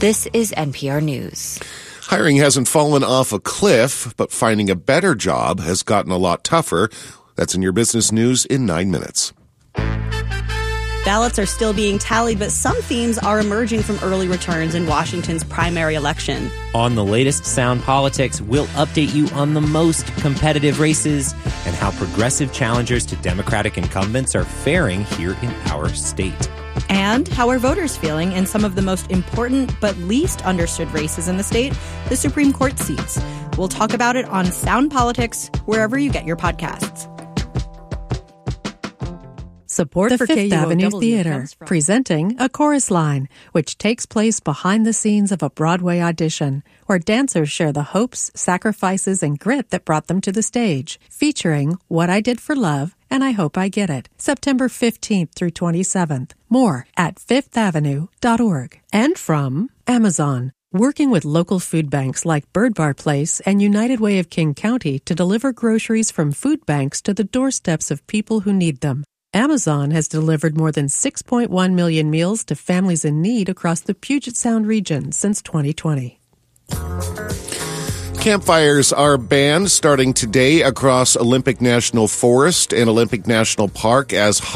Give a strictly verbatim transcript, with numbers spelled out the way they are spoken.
This is N P R News. Hiring hasn't fallen off a cliff, but finding a better job has gotten a lot tougher. That's in your business news in nine minutes. Ballots are still being tallied, but some themes are emerging from early returns in Washington's primary election. On the latest Sound Politics, we'll update you on the most competitive races and how progressive challengers to Democratic incumbents are faring here in our state. And how are voters feeling in some of the most important but least understood races in the state, the Supreme Court seats. We'll talk about it on Sound Politics, wherever you get your podcasts. Support the for Fifth K U O W Avenue Theater, presenting A Chorus Line, which takes place behind the scenes of a Broadway audition, where dancers share the hopes, sacrifices, and grit that brought them to the stage, featuring What I Did for Love and I Hope I Get It, September fifteenth through twenty-seventh. More at fifth avenue dot org. And from Amazon, working with local food banks like Bird Bar Place and United Way of King County to deliver groceries from food banks to the doorsteps of people who need them. Amazon has delivered more than six point one million meals to families in need across the Puget Sound region since twenty twenty. Campfires are banned starting today across Olympic National Forest and Olympic National Park as